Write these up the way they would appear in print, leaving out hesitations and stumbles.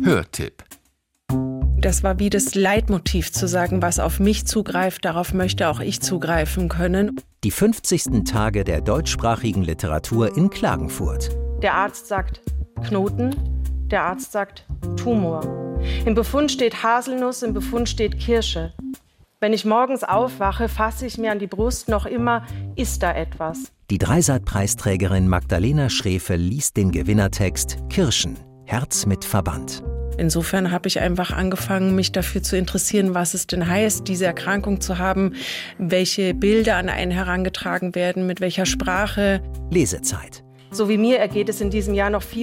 Hörtipp. Das war wie das Leitmotiv zu sagen, was auf mich zugreift, darauf möchte auch ich zugreifen können. Die 50. Tage der deutschsprachigen Literatur in Klagenfurt. Der Arzt sagt Knoten, der Arzt sagt Tumor. Im Befund steht Haselnuss, im Befund steht Kirsche. Wenn ich morgens aufwache, fasse ich mir an die Brust, noch immer ist da etwas. Die Dreisat-Preisträgerin Magdalena Schrefe liest den Gewinnertext Kirschen, Herz mit Verband. Insofern habe ich einfach angefangen, mich dafür zu interessieren, was es denn heißt, diese Erkrankung zu haben, welche Bilder an einen herangetragen werden, mit welcher Sprache. Lesezeit. So wie mir ergeht es in diesem Jahr noch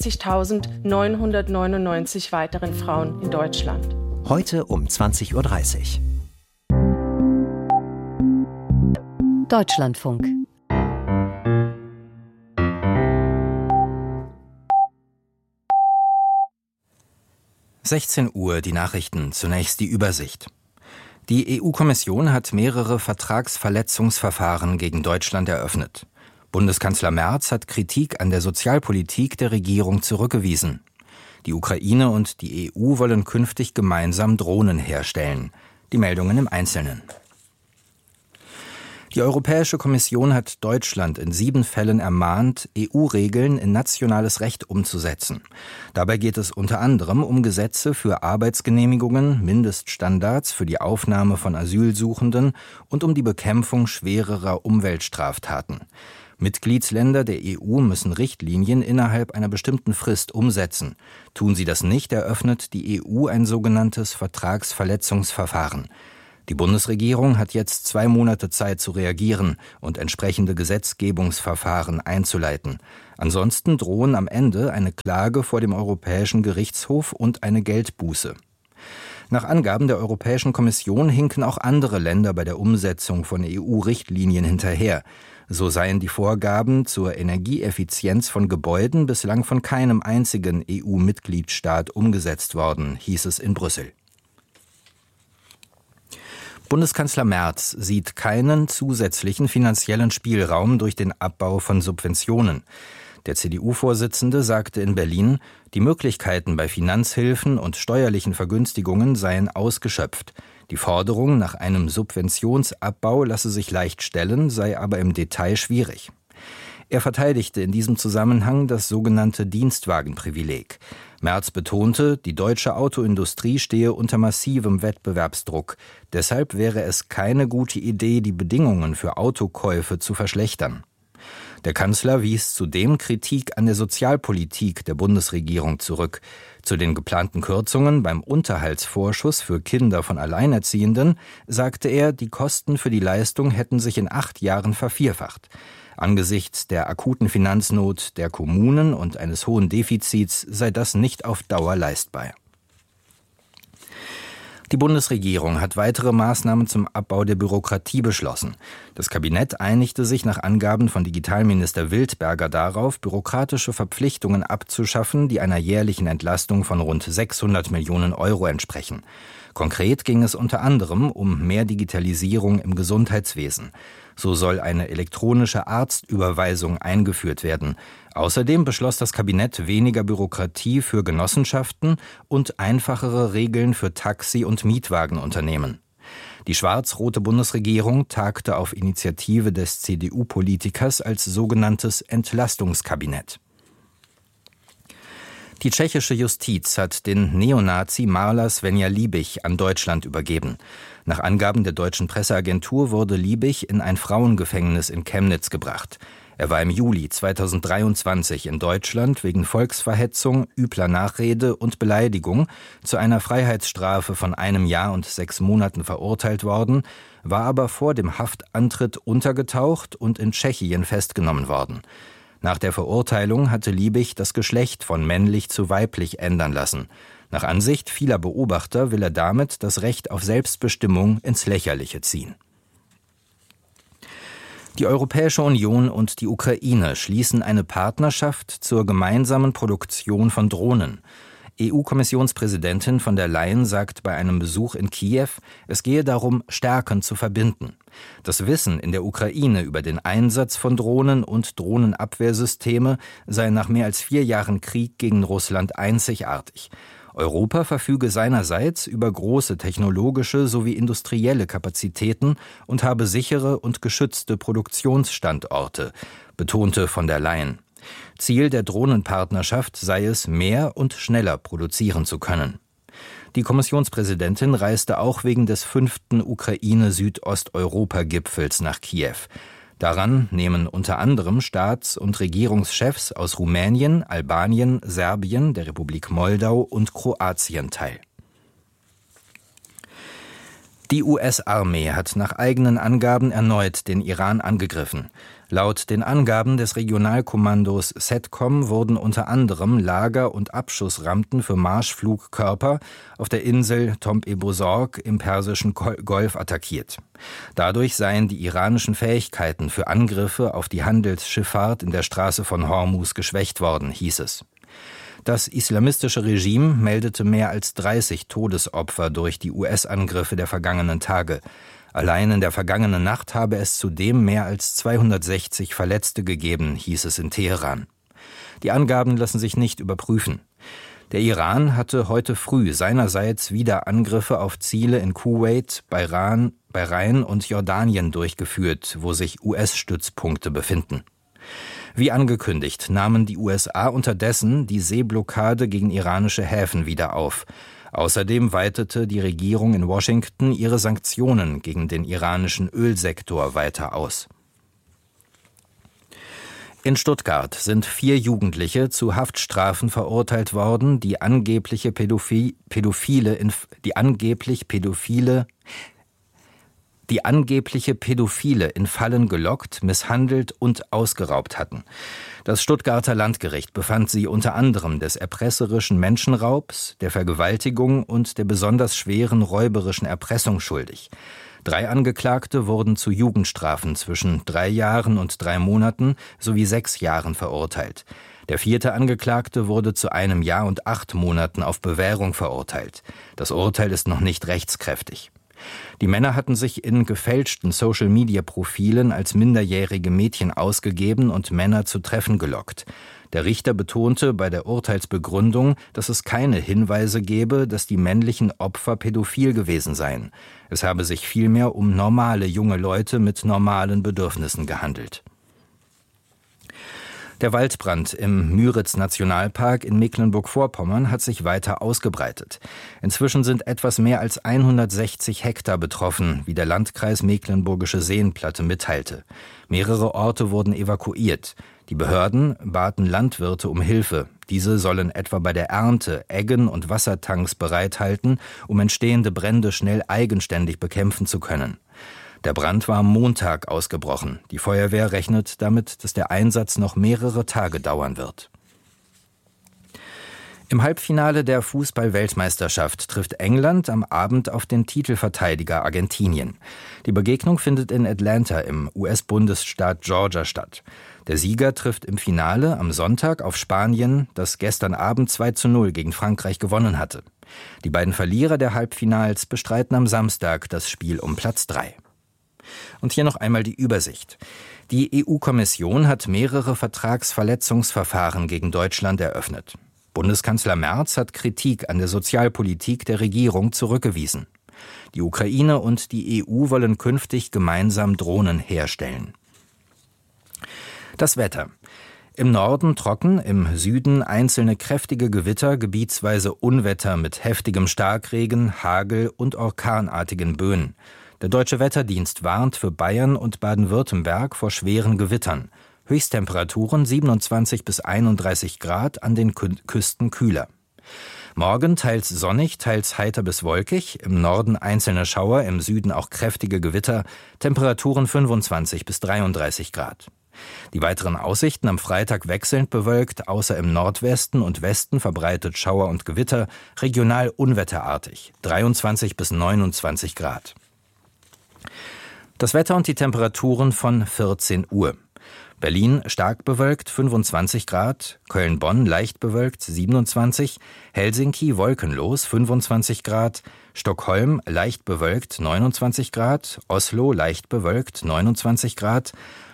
74.999 weiteren Frauen in Deutschland. Heute um 20:30 Uhr. Deutschlandfunk. (16 Uhr) die Nachrichten, zunächst die Übersicht. Die EU-Kommission hat mehrere Vertragsverletzungsverfahren gegen Deutschland eröffnet. Bundeskanzler Merz hat Kritik an der Sozialpolitik der Regierung zurückgewiesen. Die Ukraine und die EU wollen künftig gemeinsam Drohnen herstellen. Die Meldungen im Einzelnen. Die Europäische Kommission hat Deutschland in 7 Fällen ermahnt, EU-Regeln in nationales Recht umzusetzen. Dabei geht es unter anderem um Gesetze für Arbeitsgenehmigungen, Mindeststandards für die Aufnahme von Asylsuchenden und um die Bekämpfung schwererer Umweltstraftaten. Mitgliedsländer der EU müssen Richtlinien innerhalb einer bestimmten Frist umsetzen. Tun sie das nicht, eröffnet die EU ein sogenanntes Vertragsverletzungsverfahren. Die Bundesregierung hat jetzt 2 Monate Zeit zu reagieren und entsprechende Gesetzgebungsverfahren einzuleiten. Ansonsten drohen am Ende eine Klage vor dem Europäischen Gerichtshof und eine Geldbuße. Nach Angaben der Europäischen Kommission hinken auch andere Länder bei der Umsetzung von EU-Richtlinien hinterher. So seien die Vorgaben zur Energieeffizienz von Gebäuden bislang von keinem einzigen EU-Mitgliedstaat umgesetzt worden, hieß es in Brüssel. Bundeskanzler Merz sieht keinen zusätzlichen finanziellen Spielraum durch den Abbau von Subventionen. Der CDU-Vorsitzende sagte in Berlin, die Möglichkeiten bei Finanzhilfen und steuerlichen Vergünstigungen seien ausgeschöpft. Die Forderung nach einem Subventionsabbau lasse sich leicht stellen, sei aber im Detail schwierig. Er verteidigte in diesem Zusammenhang das sogenannte Dienstwagenprivileg. Merz betonte, die deutsche Autoindustrie stehe unter massivem Wettbewerbsdruck. Deshalb wäre es keine gute Idee, die Bedingungen für Autokäufe zu verschlechtern. Der Kanzler wies zudem Kritik an der Sozialpolitik der Bundesregierung zurück. Zu den geplanten Kürzungen beim Unterhaltsvorschuss für Kinder von Alleinerziehenden sagte er, die Kosten für die Leistung hätten sich in 8 Jahren vervierfacht. Angesichts der akuten Finanznot der Kommunen und eines hohen Defizits sei das nicht auf Dauer leistbar. Die Bundesregierung hat weitere Maßnahmen zum Abbau der Bürokratie beschlossen. Das Kabinett einigte sich nach Angaben von Digitalminister Wildberger darauf, bürokratische Verpflichtungen abzuschaffen, die einer jährlichen Entlastung von rund 600 Millionen Euro entsprechen. Konkret ging es unter anderem um mehr Digitalisierung im Gesundheitswesen. So soll eine elektronische Arztüberweisung eingeführt werden. Außerdem beschloss das Kabinett weniger Bürokratie für Genossenschaften und einfachere Regeln für Taxi- und Mietwagenunternehmen. Die schwarz-rote Bundesregierung tagte auf Initiative des CDU-Politikers als sogenanntes Entlastungskabinett. Die tschechische Justiz hat den Neonazi Marla Svenja Liebig an Deutschland übergeben. Nach Angaben der deutschen Presseagentur wurde Liebig in ein Frauengefängnis in Chemnitz gebracht. Er war im Juli 2023 in Deutschland wegen Volksverhetzung, übler Nachrede und Beleidigung zu einer Freiheitsstrafe von 1 Jahr und 6 Monaten verurteilt worden, war aber vor dem Haftantritt untergetaucht und in Tschechien festgenommen worden. Nach der Verurteilung hatte Liebig das Geschlecht von männlich zu weiblich ändern lassen. Nach Ansicht vieler Beobachter will er damit das Recht auf Selbstbestimmung ins Lächerliche ziehen. Die Europäische Union und die Ukraine schließen eine Partnerschaft zur gemeinsamen Produktion von Drohnen. EU-Kommissionspräsidentin von der Leyen sagt bei einem Besuch in Kiew, es gehe darum, Stärken zu verbinden. Das Wissen in der Ukraine über den Einsatz von Drohnen und Drohnenabwehrsysteme sei nach mehr als 4 Jahren Krieg gegen Russland einzigartig. Europa verfüge seinerseits über große technologische sowie industrielle Kapazitäten und habe sichere und geschützte Produktionsstandorte, betonte von der Leyen. Ziel der Drohnenpartnerschaft sei es, mehr und schneller produzieren zu können. Die Kommissionspräsidentin reiste auch wegen des 5. Ukraine-Südosteuropa-Gipfels nach Kiew. Daran nehmen unter anderem Staats- und Regierungschefs aus Rumänien, Albanien, Serbien, der Republik Moldau und Kroatien teil. Die US-Armee hat nach eigenen Angaben erneut den Iran angegriffen. Laut den Angaben des Regionalkommandos CENTCOM wurden unter anderem Lager- und Abschussrampen für Marschflugkörper auf der Insel Tomb-e-Bozorg im Persischen Golf attackiert. Dadurch seien die iranischen Fähigkeiten für Angriffe auf die Handelsschifffahrt in der Straße von Hormuz geschwächt worden, hieß es. Das islamistische Regime meldete mehr als 30 Todesopfer durch die US-Angriffe der vergangenen Tage. Allein in der vergangenen Nacht habe es zudem mehr als 260 Verletzte gegeben, hieß es in Teheran. Die Angaben lassen sich nicht überprüfen. Der Iran hatte heute früh seinerseits wieder Angriffe auf Ziele in Kuwait, Bahrain und Jordanien durchgeführt, wo sich US-Stützpunkte befinden. Wie angekündigt, nahmen die USA unterdessen die Seeblockade gegen iranische Häfen wieder auf. Außerdem weitete die Regierung in Washington ihre Sanktionen gegen den iranischen Ölsektor weiter aus. In Stuttgart sind 4 Jugendliche zu Haftstrafen verurteilt worden, die angeblich Pädophile in Fallen gelockt, misshandelt und ausgeraubt hatten. Das Stuttgarter Landgericht befand sie unter anderem des erpresserischen Menschenraubs, der Vergewaltigung und der besonders schweren räuberischen Erpressung schuldig. 3 Angeklagte wurden zu Jugendstrafen zwischen 3 Jahren und 3 Monaten sowie 6 Jahren verurteilt. Der 4. Angeklagte wurde zu 1 Jahr und 8 Monaten auf Bewährung verurteilt. Das Urteil ist noch nicht rechtskräftig. Die Männer hatten sich in gefälschten Social-Media-Profilen als minderjährige Mädchen ausgegeben und Männer zu Treffen gelockt. Der Richter betonte bei der Urteilsbegründung, dass es keine Hinweise gebe, dass die männlichen Opfer pädophil gewesen seien. Es habe sich vielmehr um normale junge Leute mit normalen Bedürfnissen gehandelt. Der Waldbrand im Müritz-Nationalpark in Mecklenburg-Vorpommern hat sich weiter ausgebreitet. Inzwischen sind etwas mehr als 160 Hektar betroffen, wie der Landkreis Mecklenburgische Seenplatte mitteilte. Mehrere Orte wurden evakuiert. Die Behörden baten Landwirte um Hilfe. Diese sollen etwa bei der Ernte Eggen und Wassertanks bereithalten, um entstehende Brände schnell eigenständig bekämpfen zu können. Der Brand war am Montag ausgebrochen. Die Feuerwehr rechnet damit, dass der Einsatz noch mehrere Tage dauern wird. Im Halbfinale der Fußball-Weltmeisterschaft trifft England am Abend auf den Titelverteidiger Argentinien. Die Begegnung findet in Atlanta im US-Bundesstaat Georgia statt. Der Sieger trifft im Finale am Sonntag auf Spanien, das gestern Abend 2:0 gegen Frankreich gewonnen hatte. Die beiden Verlierer der Halbfinals bestreiten am Samstag das Spiel um Platz 3. Und hier noch einmal die Übersicht. Die EU-Kommission hat mehrere Vertragsverletzungsverfahren gegen Deutschland eröffnet. Bundeskanzler Merz hat Kritik an der Sozialpolitik der Regierung zurückgewiesen. Die Ukraine und die EU wollen künftig gemeinsam Drohnen herstellen. Das Wetter. Im Norden trocken, im Süden einzelne kräftige Gewitter, gebietsweise Unwetter mit heftigem Starkregen, Hagel und orkanartigen Böen. Der Deutsche Wetterdienst warnt für Bayern und Baden-Württemberg vor schweren Gewittern. Höchsttemperaturen 27 bis 31 Grad, an den Küsten kühler. Morgen teils sonnig, teils heiter bis wolkig, im Norden einzelne Schauer, im Süden auch kräftige Gewitter, Temperaturen 25 bis 33 Grad. Die weiteren Aussichten am Freitag wechselnd bewölkt, außer im Nordwesten und Westen verbreitet Schauer und Gewitter, regional unwetterartig, 23 bis 29 Grad. Das Wetter und die Temperaturen von 14 Uhr. Berlin stark bewölkt 25 Grad, Köln-Bonn leicht bewölkt 27, Helsinki wolkenlos 25 Grad, Stockholm leicht bewölkt 29 Grad, Oslo leicht bewölkt 29 Grad,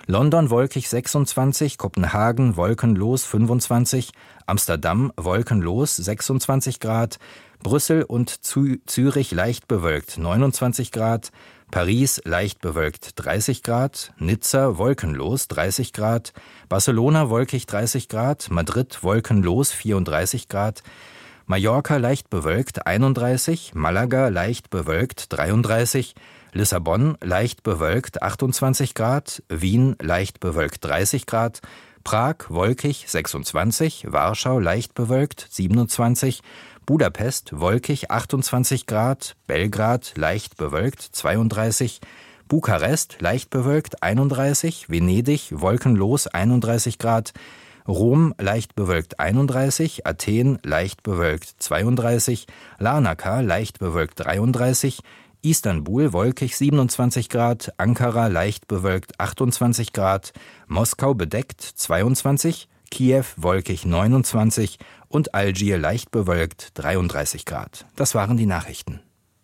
London wolkig 26, Kopenhagen wolkenlos 25, Amsterdam wolkenlos 26 Grad, Brüssel und Zürich leicht bewölkt 29 Grad, Paris leicht bewölkt 30 Grad, Nizza wolkenlos 30 Grad, Barcelona wolkig 30 Grad, Madrid wolkenlos 34 Grad, Mallorca leicht bewölkt 31, Malaga leicht bewölkt 33, Lissabon leicht bewölkt 28 Grad, Wien leicht bewölkt 30 Grad, Prag wolkig 26, Warschau leicht bewölkt 27, Budapest wolkig 28 Grad, Belgrad leicht bewölkt 32, Bukarest leicht bewölkt 31, Venedig wolkenlos 31 Grad, Rom leicht bewölkt 31, Athen leicht bewölkt 32, Larnaca leicht bewölkt 33, Istanbul wolkig 27 Grad, Ankara leicht bewölkt 28 Grad, Moskau bedeckt 22, Kiew wolkig 29 und Algier leicht bewölkt 33 Grad. Das waren die Nachrichten.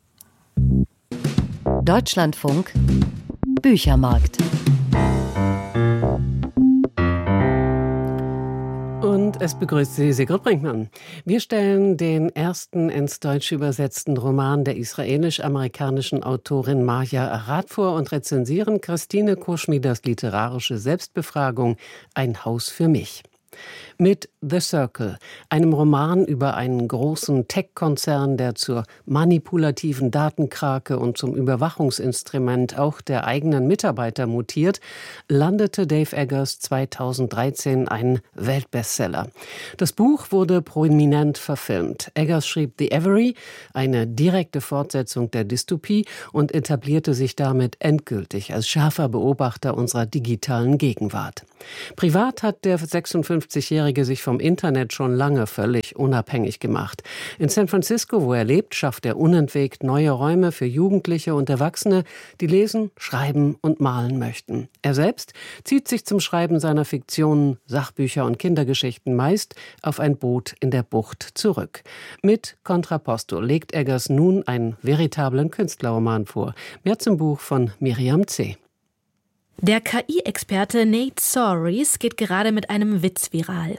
Deutschlandfunk Büchermarkt. Und es begrüßt Sie Sigrid Brinkmann. Wir stellen den ersten ins Deutsche übersetzten Roman der israelisch-amerikanischen Autorin Marja Arad vor und rezensieren Christine Koschmiders literarische Selbstbefragung »Ein Haus für mich«. Mit The Circle, einem Roman über einen großen Tech-Konzern, der zur manipulativen Datenkrake und zum Überwachungsinstrument auch der eigenen Mitarbeiter mutiert, landete Dave Eggers 2013 ein Weltbestseller. Das Buch wurde prominent verfilmt. Eggers schrieb The Avery, eine direkte Fortsetzung der Dystopie, und etablierte sich damit endgültig als scharfer Beobachter unserer digitalen Gegenwart. Privat hat der 56-Jährige sich vom Internet schon lange völlig unabhängig gemacht. In San Francisco, wo er lebt, schafft er unentwegt neue Räume für Jugendliche und Erwachsene, die lesen, schreiben und malen möchten. Er selbst zieht sich zum Schreiben seiner Fiktionen, Sachbücher und Kindergeschichten meist auf ein Boot in der Bucht zurück. Mit Contrapposto legt Eggers nun einen veritablen Künstlerroman vor. Mehr zum Buch von Miriam C. Der KI-Experte Nate Soares geht gerade mit einem Witz viral.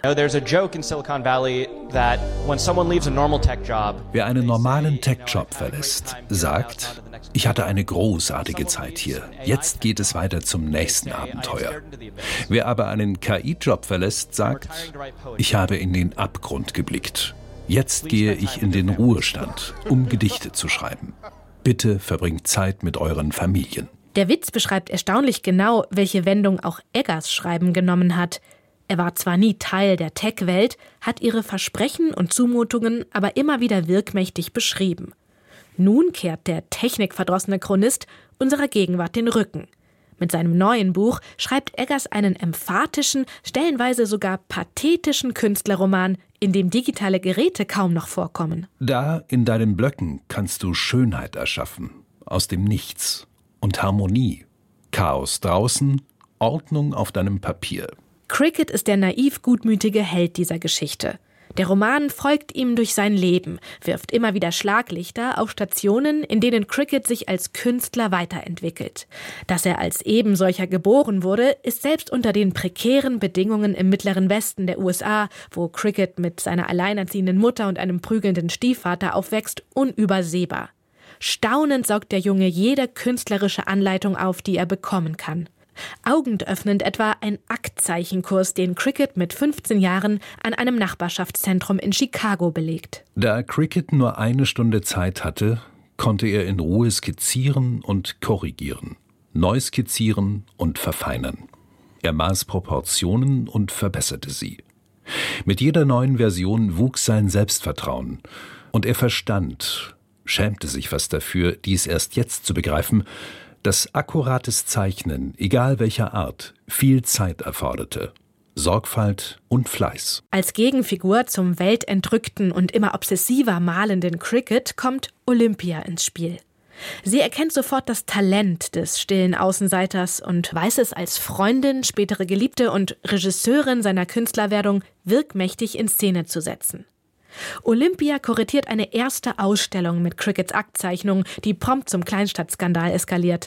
Wer einen normalen Tech-Job verlässt, sagt, ich hatte eine großartige Zeit hier. Jetzt geht es weiter zum nächsten Abenteuer. Wer aber einen KI-Job verlässt, sagt, ich habe in den Abgrund geblickt. Jetzt gehe ich in den Ruhestand, um Gedichte zu schreiben. Bitte verbringt Zeit mit euren Familien. Der Witz beschreibt erstaunlich genau, welche Wendung auch Eggers Schreiben genommen hat. Er war zwar nie Teil der Tech-Welt, hat ihre Versprechen und Zumutungen aber immer wieder wirkmächtig beschrieben. Nun kehrt der technikverdrossene Chronist unserer Gegenwart den Rücken. Mit seinem neuen Buch schreibt Eggers einen emphatischen, stellenweise sogar pathetischen Künstlerroman, in dem digitale Geräte kaum noch vorkommen. Da in deinen Blöcken kannst du Schönheit erschaffen, aus dem Nichts. Und Harmonie, Chaos draußen, Ordnung auf deinem Papier. Cricket ist der naiv gutmütige Held dieser Geschichte. Der Roman folgt ihm durch sein Leben, wirft immer wieder Schlaglichter auf Stationen, in denen Cricket sich als Künstler weiterentwickelt. Dass er als ebensolcher geboren wurde, ist selbst unter den prekären Bedingungen im Mittleren Westen der USA, wo Cricket mit seiner alleinerziehenden Mutter und einem prügelnden Stiefvater aufwächst, unübersehbar. Staunend saugt der Junge jede künstlerische Anleitung auf, die er bekommen kann. Augenöffnend etwa ein Aktzeichenkurs, den Cricket mit 15 Jahren an einem Nachbarschaftszentrum in Chicago belegt. Da Cricket nur eine Stunde Zeit hatte, konnte er in Ruhe skizzieren und korrigieren, neu skizzieren und verfeinern. Er maß Proportionen und verbesserte sie. Mit jeder neuen Version wuchs sein Selbstvertrauen und er verstand, schämte sich fast dafür, dies erst jetzt zu begreifen, dass akkurates Zeichnen, egal welcher Art, viel Zeit erforderte, Sorgfalt und Fleiß. Als Gegenfigur zum weltentrückten und immer obsessiver malenden Cricket kommt Olympia ins Spiel. Sie erkennt sofort das Talent des stillen Außenseiters und weiß es als Freundin, spätere Geliebte und Regisseurin seiner Künstlerwerdung wirkmächtig in Szene zu setzen. Olympia kuratiert eine erste Ausstellung mit Crickets Aktzeichnung, die prompt zum Kleinstadtskandal eskaliert.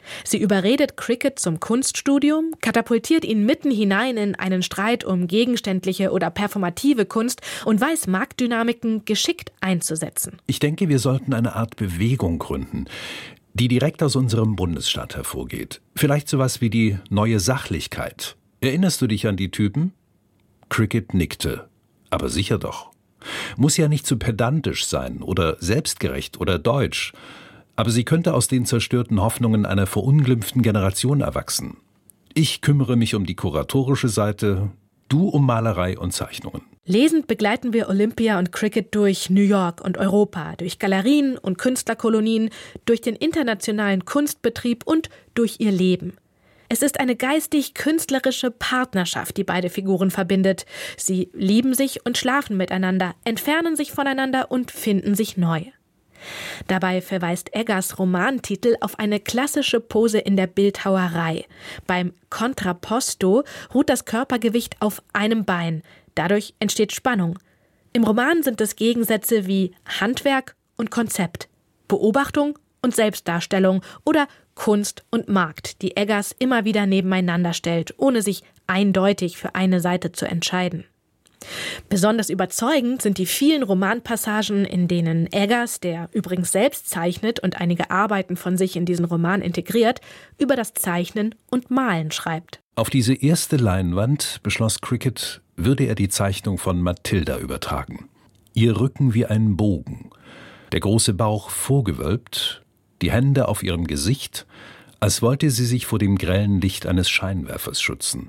Sie überredet Cricket zum Kunststudium, katapultiert ihn mitten hinein in einen Streit um gegenständliche oder performative Kunst und weiß Marktdynamiken geschickt einzusetzen. Ich denke, wir sollten eine Art Bewegung gründen, die direkt aus unserem Bundesstaat hervorgeht. Vielleicht sowas wie die neue Sachlichkeit. Erinnerst du dich an die Typen? Cricket nickte. Aber sicher doch. Muss ja nicht zu pedantisch sein oder selbstgerecht oder deutsch. Aber sie könnte aus den zerstörten Hoffnungen einer verunglimpften Generation erwachsen. Ich kümmere mich um die kuratorische Seite, du um Malerei und Zeichnungen. Lesend begleiten wir Olympia und Cricket durch New York und Europa, durch Galerien und Künstlerkolonien, durch den internationalen Kunstbetrieb und durch ihr Leben. Es ist eine geistig-künstlerische Partnerschaft, die beide Figuren verbindet. Sie lieben sich und schlafen miteinander, entfernen sich voneinander und finden sich neu. Dabei verweist Eggers Romantitel auf eine klassische Pose in der Bildhauerei. Beim Contrapposto ruht das Körpergewicht auf einem Bein. Dadurch entsteht Spannung. Im Roman sind es Gegensätze wie Handwerk und Konzept, Beobachtung und Selbstdarstellung oder Kunst und Markt, die Eggers immer wieder nebeneinander stellt, ohne sich eindeutig für eine Seite zu entscheiden. Besonders überzeugend sind die vielen Romanpassagen, in denen Eggers, der übrigens selbst zeichnet und einige Arbeiten von sich in diesen Roman integriert, über das Zeichnen und Malen schreibt. Auf diese erste Leinwand beschloss Cricket, würde er die Zeichnung von Mathilda übertragen. Ihr Rücken wie ein Bogen, der große Bauch vorgewölbt, die Hände auf ihrem Gesicht, als wollte sie sich vor dem grellen Licht eines Scheinwerfers schützen.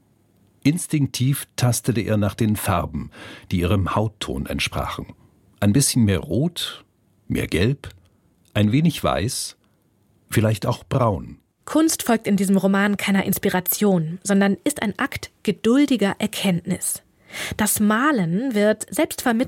Instinktiv tastete er nach den Farben, die ihrem Hautton entsprachen. Ein bisschen mehr Rot, mehr Gelb, ein wenig Weiß, vielleicht auch Braun. Kunst folgt in diesem Roman keiner Inspiration, sondern ist ein Akt geduldiger Erkenntnis. Das Malen wird selbst vermittelt